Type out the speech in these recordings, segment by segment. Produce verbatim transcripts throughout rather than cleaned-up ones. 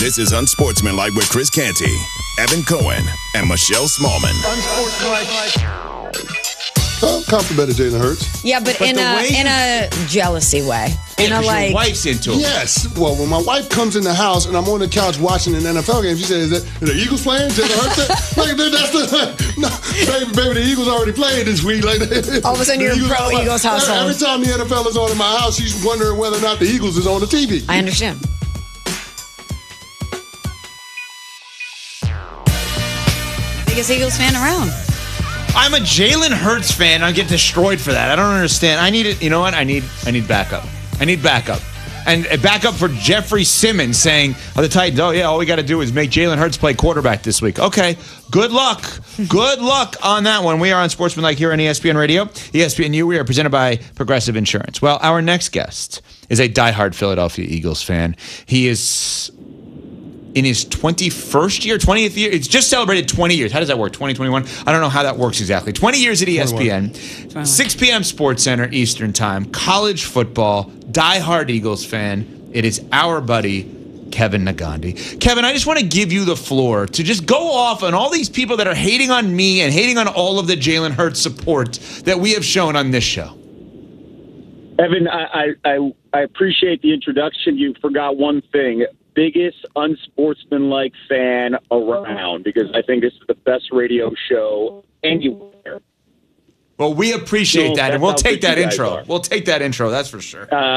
This is Unsportsmanlike with Chris Canty, Evan Cohen, and Michelle Smallman. Unsportsmanlike. I'm complimented Jalen Hurts. Yeah, but, but in a in a jealousy way. Yeah, in a like, your wife's into it. Yes. Well, when my wife comes in the house and I'm on the couch watching an N F L game, she says, "Is that the Eagles playing? Jalen Hurts?" Like that's the no, baby, baby. The Eagles already played this week. Like all of a sudden, you're a pro Eagles household. Every time the N F L is on in my house, she's wondering whether or not the Eagles is on the T V. I understand. Biggest Eagles fan around. I'm a Jalen Hurts fan. I get destroyed for that. I don't understand. I need it. You know what? I need. I need backup. I need backup, and backup for Jeffrey Simmons saying, "Oh, the Titans. Oh yeah, all we got to do is make Jalen Hurts play quarterback this week." Okay, good luck. Good luck on that one. We are on Sportsmanlike here on E S P N Radio, E S P N U. We are presented by Progressive Insurance. Well, our next guest is a diehard Philadelphia Eagles fan. He is in his twenty-first year, twentieth year. It's just celebrated twenty years. How does that work? twenty, twenty-one? I don't know how that works exactly. twenty years at E S P N. twenty-one. six p.m. Sports Center Eastern Time. College football. Diehard Eagles fan. It is our buddy, Kevin Negandhi. Kevin, I just want to give you the floor to just go off on all these people that are hating on me and hating on all of the Jalen Hurts support that we have shown on this show. Evan, I, I, I appreciate the introduction. You forgot one thing. Biggest unsportsmanlike fan around, because I think this is the best radio show anywhere. Well, we appreciate so that, and we'll take that intro. Are. We'll take that intro, that's for sure. Uh,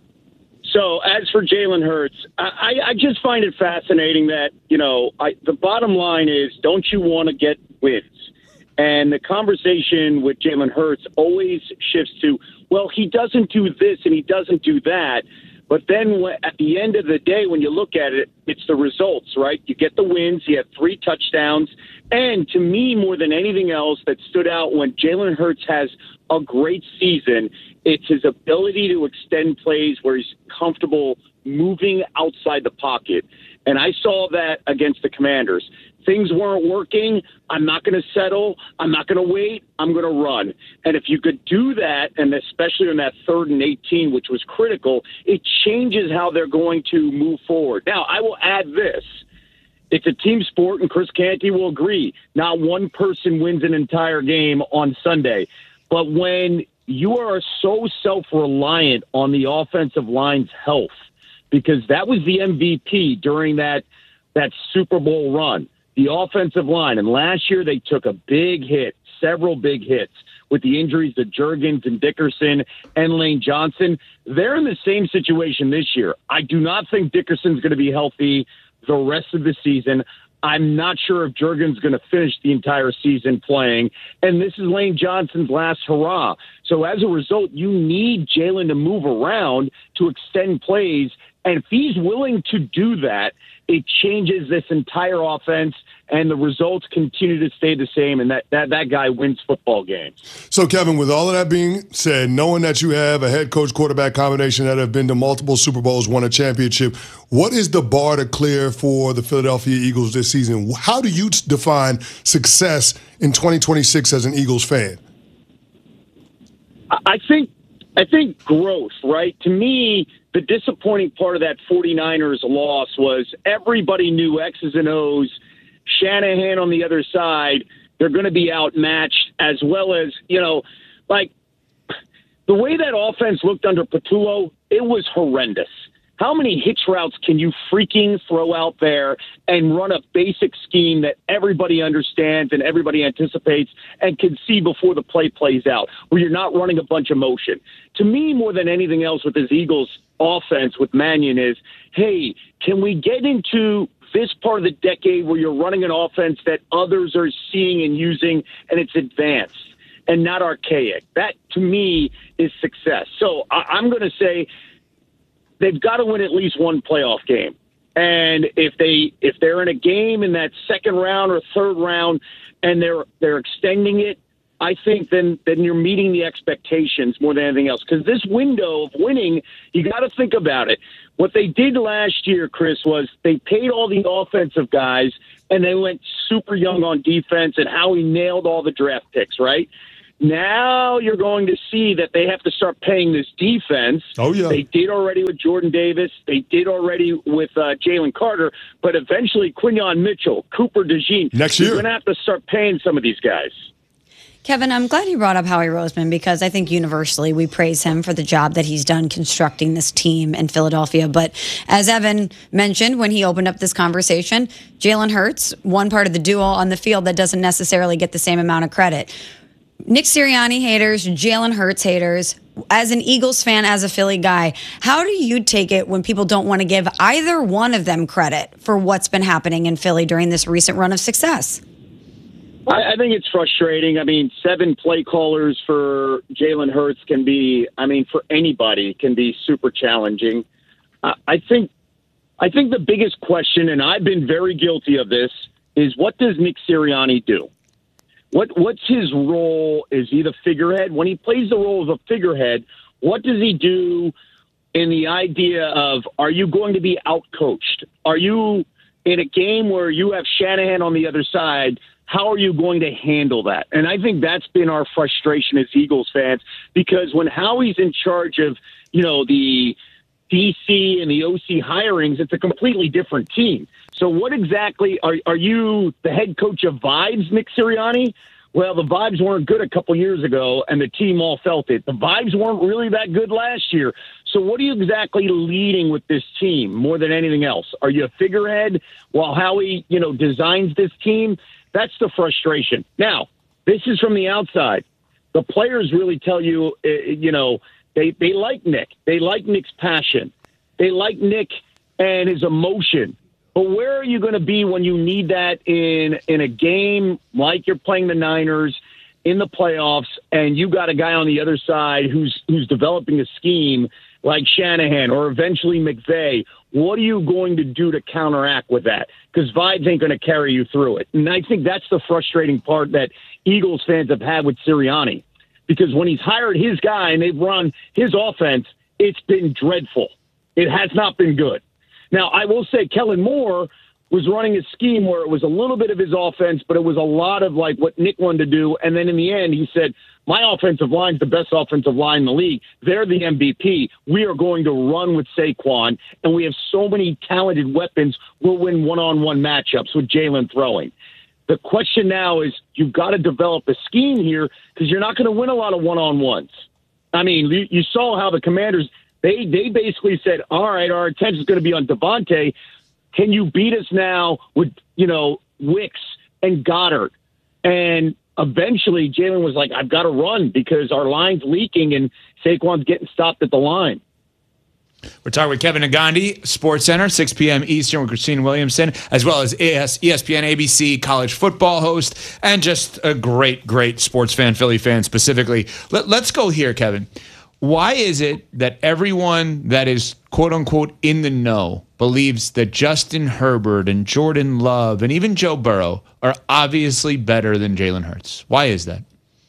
so as for Jalen Hurts, I, I just find it fascinating that, you know, I, the bottom line is, don't you want to get wins? And the conversation with Jalen Hurts always shifts to, well, he doesn't do this and he doesn't do that. But then at the end of the day, when you look at it, it's the results, right? You get the wins. He had three touchdowns. And to me, more than anything else that stood out when Jalen Hurts has a great season, it's his ability to extend plays where he's comfortable moving outside the pocket. And I saw that against the Commanders. Things weren't working. I'm not going to settle. I'm not going to wait. I'm going to run. And if you could do that, and especially on that third and eighteen, which was critical, it changes how they're going to move forward. Now, I will add this. It's a team sport, and Chris Canty will agree. Not one person wins an entire game on Sunday. But when you are so self-reliant on the offensive line's health, because that was the M V P during that that Super Bowl run, the offensive line. And last year they took a big hit, several big hits with the injuries to Juergens and Dickerson and Lane Johnson. They're in the same situation this year. I do not think Dickerson's going to be healthy the rest of the season. I'm not sure if Juergens going to finish the entire season playing. And this is Lane Johnson's last hurrah. So as a result, you need Jalen to move around to extend plays. And if he's willing to do that, it changes this entire offense, and the results continue to stay the same, and that, that, that guy wins football games. So, Kevin, with all of that being said, knowing that you have a head coach-quarterback combination that have been to multiple Super Bowls, won a championship, what is the bar to clear for the Philadelphia Eagles this season? How do you define success in twenty twenty-six as an Eagles fan? I think I think growth, right? To me, the disappointing part of that 49ers loss was everybody knew X's and O's, Shanahan on the other side, they're going to be outmatched, as well as, you know, like the way that offense looked under Patullo, it was horrendous. How many hitch routes can you freaking throw out there and run a basic scheme that everybody understands and everybody anticipates and can see before the play plays out, where you're not running a bunch of motion? To me, more than anything else with this Eagles offense with Mannion is, hey, can we get into this part of the decade where you're running an offense that others are seeing and using, and it's advanced and not archaic? That, to me, is success. So I- I'm going to say they've got to win at least one playoff game. And if they if they're in a game in that second round or third round and they're they're extending it, I think then then you're meeting the expectations more than anything else. Because this window of winning, you got to think about it. What they did last year, Chris, was they paid all the offensive guys and they went super young on defense, and Howie nailed all the draft picks, right? Now you're going to see that they have to start paying this defense. Oh, yeah. They did already with Jordan Davis. They did already with uh, Jalen Carter. But eventually, Quinyon Mitchell, Cooper DeJean. Next year. You're going to have to start paying some of these guys. Kevin, I'm glad you brought up Howie Roseman because I think universally we praise him for the job that he's done constructing this team in Philadelphia. But as Evan mentioned when he opened up this conversation, Jalen Hurts, one part of the duo on the field that doesn't necessarily get the same amount of credit. Nick Sirianni haters, Jalen Hurts haters. As an Eagles fan, as a Philly guy, how do you take it when people don't want to give either one of them credit for what's been happening in Philly during this recent run of success? I, I think it's frustrating. I mean, seven play callers for Jalen Hurts can be, I mean, for anybody can be super challenging. Uh, I think, I think the biggest question, and I've been very guilty of this, is what does Nick Sirianni do? What what's his role? Is he the figurehead? When he plays the role of a figurehead, what does he do in the idea of, are you going to be outcoached? Are you in a game where you have Shanahan on the other side? How are you going to handle that? And I think that's been our frustration as Eagles fans, because when Howie's in charge of, you know, the D C and the O C hirings, it's a completely different team. So what exactly are are you the head coach of Vibes, Nick Sirianni? Well, the Vibes weren't good a couple years ago, and the team all felt it. The Vibes weren't really that good last year. So what are you exactly leading with this team more than anything else? Are you a figurehead while Howie, you know, designs this team? That's the frustration. Now, this is from the outside. The players really tell you, uh, you know, they, they like Nick. They like Nick's passion. They like Nick and his emotion. But where are you going to be when you need that in in a game like you're playing the Niners in the playoffs, and you got a guy on the other side who's who's developing a scheme like Shanahan or eventually McVay? What are you going to do to counteract with that? Because Vibes ain't going to carry you through it. And I think that's the frustrating part that Eagles fans have had with Sirianni. Because when he's hired his guy and they've run his offense, it's been dreadful. It has not been good. Now, I will say Kellen Moore was running a scheme where it was a little bit of his offense, but it was a lot of like what Nick wanted to do. And then in the end, he said, my offensive line's the best offensive line in the league. They're the M V P. We are going to run with Saquon, and we have so many talented weapons. We'll win one-on-one matchups with Jalen throwing. The question now is you've got to develop a scheme here because you're not going to win a lot of one-on-ones. I mean, you, you saw how the Commanders, they, they basically said, all right, our attention is going to be on Devontae. Can you beat us now with, you know, Wicks and Goddard? And eventually Jalen was like, I've got to run because our line's leaking and Saquon's getting stopped at the line. We're talking with Kevin Nagandi, Sports Center, six p.m. Eastern with Christine Williamson, as well as E S P N A B C college football host, and just a great, great sports fan, Philly fan specifically. Let, let's go here, Kevin. Why is it that everyone that is quote-unquote in the know believes that Justin Herbert and Jordan Love and even Joe Burrow are obviously better than Jalen Hurts? Why is that?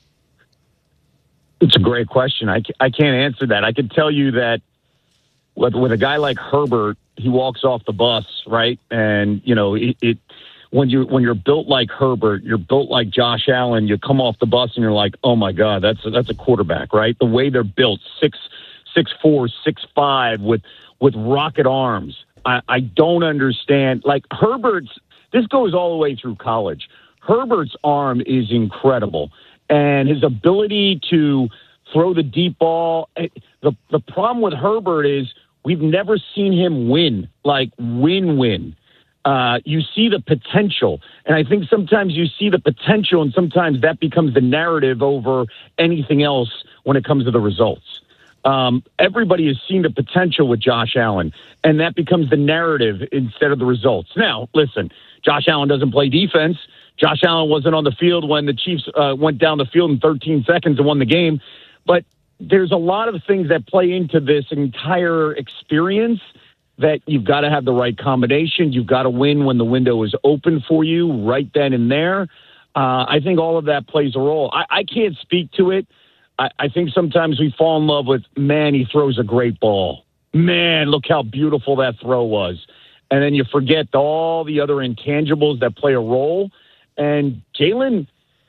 It's a great question. I, I can't answer that. I can tell you that with, with a guy like Herbert, he walks off the bus, right? And, you know, it, it when you when you're built like Herbert, you're built like Josh Allen, you come off the bus and you're like, oh my God, that's a, that's a quarterback, right? The way they're built, six six four, six five, with with rocket arms. I, I don't understand. Like Herbert's, this goes all the way through college. Herbert's arm is incredible, and his ability to throw the deep ball. The the problem with Herbert is we've never seen him win, like win win. Uh, you see the potential, and I think sometimes you see the potential, and sometimes that becomes the narrative over anything else when it comes to the results. Um, everybody has seen the potential with Josh Allen, and that becomes the narrative instead of the results. Now, listen, Josh Allen doesn't play defense. Josh Allen wasn't on the field when the Chiefs uh, went down the field in thirteen seconds and won the game. But there's a lot of things that play into this entire experience that you've got to have the right combination. You've got to win when the window is open for you right then and there. Uh, I think all of that plays a role. I, I can't speak to it. I, I think sometimes we fall in love with, man, he throws a great ball. Man, look how beautiful that throw was. And then you forget all the other intangibles that play a role. And Jalen,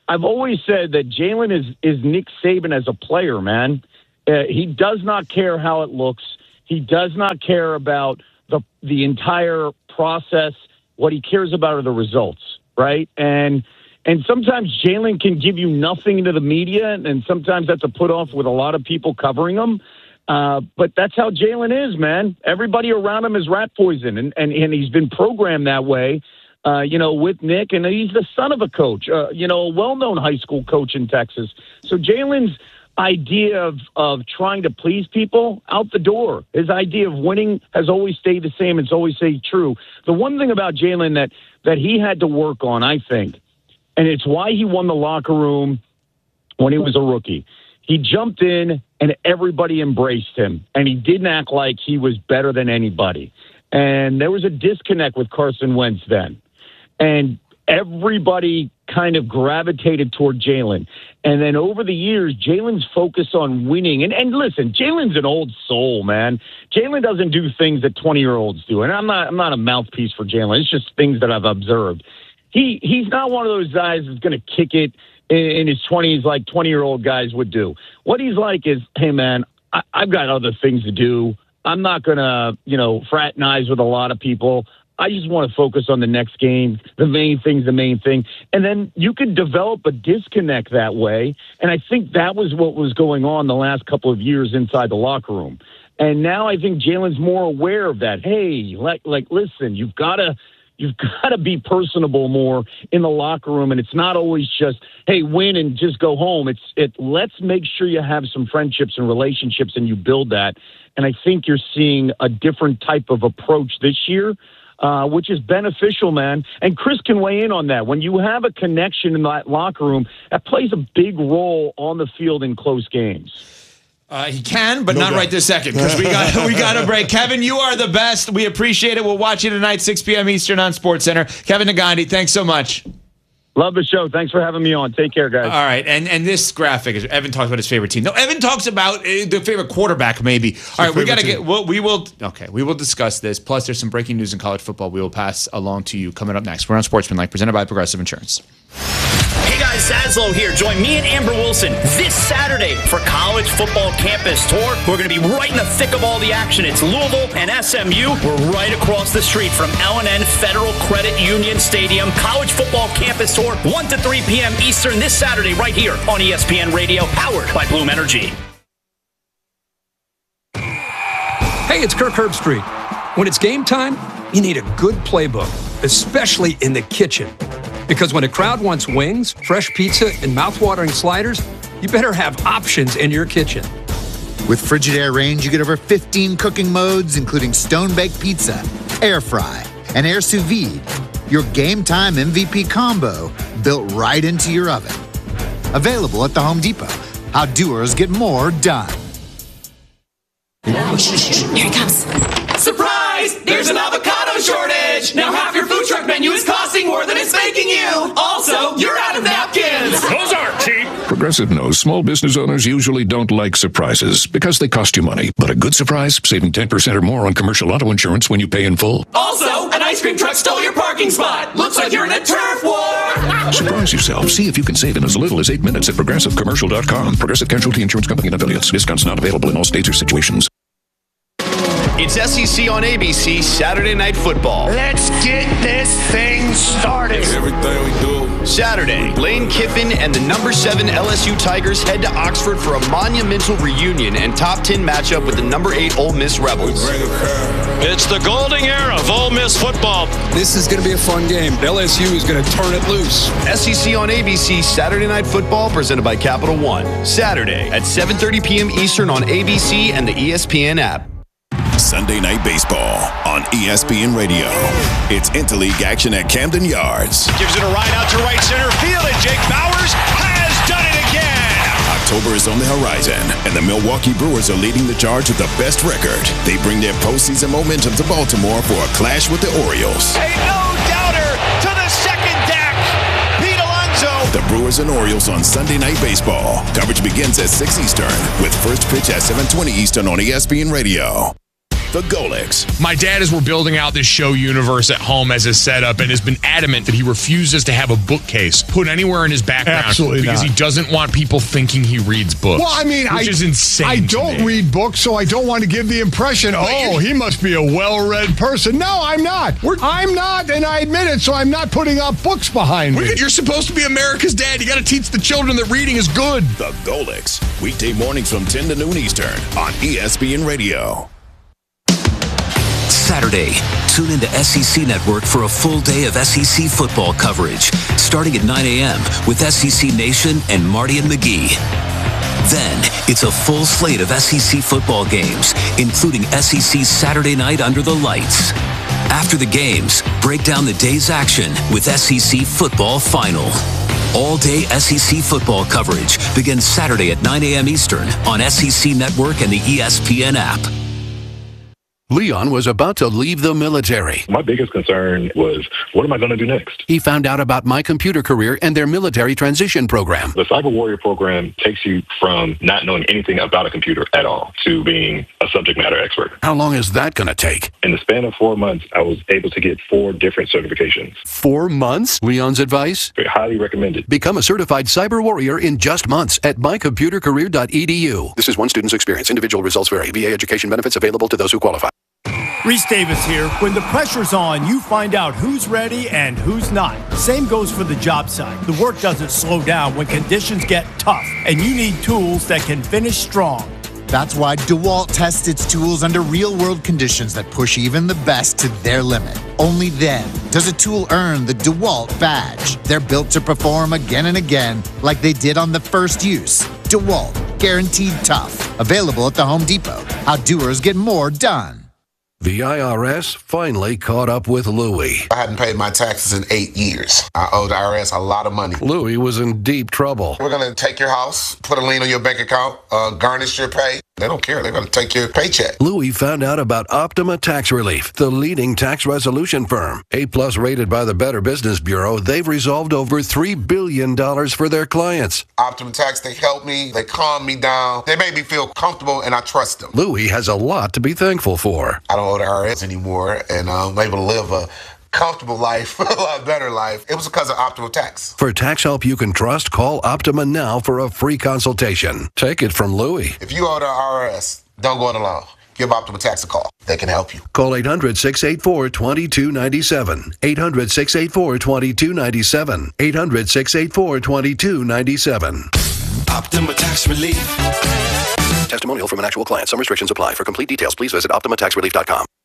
I've always said that Jalen is, is Nick Saban as a player, man. Uh, he does not care how it looks. He does not care about the the entire process. What he cares about are the results, right? And and sometimes Jalen can give you nothing to the media, and sometimes that's a put off with a lot of people covering him. Uh, but that's how Jalen is, man. Everybody around him is rat poison, and, and, and he's been programmed that way, uh, you know, with Nick. And he's the son of a coach, uh, you know, a well-known high school coach in Texas. So Jalen's idea of, of trying to please people, out the door. His idea of winning has always stayed the same. It's always stayed true. The one thing about Jalen that, that he had to work on, I think, and it's why he won the locker room when he was a rookie. He jumped in and everybody embraced him, and he didn't act like he was better than anybody. And there was a disconnect with Carson Wentz then. And everybody kind of gravitated toward Jalen. And then over the years, Jalen's focused on winning. And, and listen, Jalen's an old soul, man. Jalen doesn't do things that twenty-year-olds do. And I'm not I'm not a mouthpiece for Jalen. It's just things that I've observed. He He's not one of those guys that's going to kick it in, in his twenties like twenty-year-old guys would do. What he's like is, hey, man, I, I've got other things to do. I'm not going to, you know, fraternize with a lot of people. I just want to focus on the next game. The main thing's the main thing. And then you could develop a disconnect that way. And I think that was what was going on the last couple of years inside the locker room. And now I think Jalen's more aware of that. Hey, like, like listen, you've got to you've got to be personable more in the locker room. And it's not always just, hey, win and just go home. It's it. Let's make sure you have some friendships and relationships and you build that. And I think you're seeing a different type of approach this year. Uh, which is beneficial, man. And Chris can weigh in on that. When you have a connection in that locker room, that plays a big role on the field in close games. Uh, he can, but no not doubt. right this second, because we got we got a break. Kevin, you are the best. We appreciate it. We'll watch you tonight, six p.m. Eastern on SportsCenter. Kevin Negandhi, thanks so much. Love the show. Thanks for having me on. Take care, guys. All right, and and this graphic is Evan talks about his favorite team. No, Evan talks about uh, the favorite quarterback, maybe. All right, we got to get. Well, we will. Okay, we will discuss this. Plus, there's some breaking news in college football. We will pass along to you coming up next. We're on Sportsmanlike, presented by Progressive Insurance. Hey guys, Zaslow here. Join me and Amber Wilson this Saturday for College Football Campus Tour. We're going to be right in the thick of all the action. It's Louisville and S M U. We're right across the street from L and N Federal Credit Union Stadium. College Football Campus Tour, one to three p.m. Eastern this Saturday right here on E S P N Radio, powered by Bloom Energy. Hey, it's Kirk Herbstreit. When it's game time, you need a good playbook, especially in the kitchen. Because when a crowd wants wings, fresh pizza, and mouthwatering sliders, you better have options in your kitchen. With Frigidaire Range, you get over fifteen cooking modes, including stone-baked pizza, air fry, and air sous vide. Your game time M V P combo built right into your oven. Available at the Home Depot. How doers get more done. Here it comes. Surprise! There's an avocado shortage! Now half your food truck menu is costing more than it's making you! Also, you're out of napkins! Those aren't cheap! Progressive knows small business owners usually don't like surprises because they cost you money. But a good surprise, saving ten percent or more on commercial auto insurance when you pay in full. Also, an ice cream truck stole your parking spot! Looks like you're in a turf war! Surprise yourself. See if you can save in as little as eight minutes at progressive commercial dot com. Progressive Casualty Insurance Company and affiliates. Discounts not available in all states or situations. It's S E C on A B C Saturday Night Football. Let's get this thing started. Everything we do. Saturday, Lane Kiffin and the number seven L S U Tigers head to Oxford for a monumental reunion and top ten matchup with the number eight Ole Miss Rebels. It's the golden era of Ole Miss football. This is going to be a fun game. L S U is going to turn it loose. S E C on A B C Saturday Night Football presented by Capital One. Saturday at seven thirty p.m. Eastern on A B C and the E S P N app. Sunday Night Baseball on E S P N Radio. It's interleague action at Camden Yards. Gives it a ride out to right center field, and Jake Bowers has done it again. October is on the horizon, and the Milwaukee Brewers are leading the charge with the best record. They bring their postseason momentum to Baltimore for a clash with the Orioles. A no-doubter to the second deck. Pete Alonso. The Brewers and Orioles on Sunday Night Baseball. Coverage begins at six Eastern with first pitch at seven twenty Eastern on E S P N Radio. The Golics. My dad, as we're building out this show universe at home as a setup, and has been adamant that he refuses to have a bookcase put anywhere in his background. Absolutely because not. he doesn't want people thinking he reads books. Well, I mean, which I, is insane. I to don't me. read books, so I don't want to give the impression, oh, he must be a well-read person. No, I'm not. We're, I'm not, and I admit it, so I'm not putting up books behind me. You're supposed to be America's dad. You got to teach the children that reading is good. The Golics. Weekday mornings from ten to noon Eastern on E S P N Radio. Saturday, tune into S E C Network for a full day of S E C football coverage, starting at nine a.m. with S E C Nation and Marty and McGee. Then, it's a full slate of S E C football games, including S E C Saturday Night Under the Lights. After the games, break down the day's action with S E C Football Final. All-day S E C football coverage begins Saturday at nine a.m. Eastern on S E C Network and the E S P N app. Leon was about to leave the military. My biggest concern was, what am I going to do next? He found out about My Computer Career and their military transition program. The Cyber Warrior program takes you from not knowing anything about a computer at all to being a subject matter expert. How long is that going to take? In the span of four months, I was able to get four different certifications. Four months? Leon's advice? Highly recommended. Become a certified cyber warrior in just months at my computer career dot e d u. This is one student's experience. Individual results vary. V A education benefits available to those who qualify. Reese Davis here. When the pressure's on, you find out who's ready and who's not. Same goes for the job site. The work doesn't slow down when conditions get tough, and you need tools that can finish strong. That's why DeWalt tests its tools under real-world conditions that push even the best to their limit. Only then does a tool earn the DeWalt badge. They're built to perform again and again like they did on the first use. DeWalt, guaranteed tough. Available at the Home Depot. How doers get more done. The I R S finally caught up with Louie. I hadn't paid my taxes in eight years. I owed the I R S a lot of money. Louie was in deep trouble. We're going to take your house, put a lien on your bank account, uh, garnish your pay. They don't care. They're going to take your paycheck. Louie found out about Optima Tax Relief, the leading tax resolution firm. A-plus rated by the Better Business Bureau, they've resolved over three billion dollars for their clients. Optima Tax, they help me. They calm me down. They make me feel comfortable, and I trust them. Louie has a lot to be thankful for. I don't owe the I R S anymore, and I'm able to live a comfortable life, a lot better life. It was because of Optima Tax. For tax help you can trust, call Optima now for a free consultation. Take it from Louie. If you owe the I R S, don't go it alone. Give Optima Tax a call. They can help you. Call eight hundred, six eight four, two two nine seven. eight hundred, six eight four, two two nine seven. eight hundred, six eight four, two two nine seven. Optima Tax Relief. Testimonial from an actual client. Some restrictions apply. For complete details, please visit optima tax relief dot com.